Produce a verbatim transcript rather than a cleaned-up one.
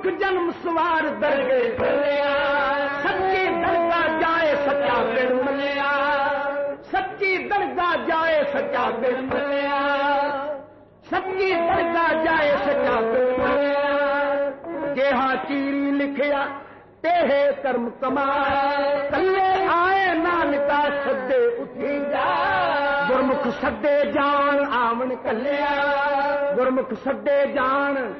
जन्म सवार दरगे भलिया सच्ची दरगाह जाए सच्चा पिण मलिया सच्ची दरगाह जाए सच्चा पिण मलिया सच्ची दरगाह जाए सच्चा पिण मलिया जेहा चीरी लिखिया तेहे कर्म कमाए कल्ले आए नानका सदे उठी जा गुरमुख सदे जान आवन कलिया गुरमुख सदे जान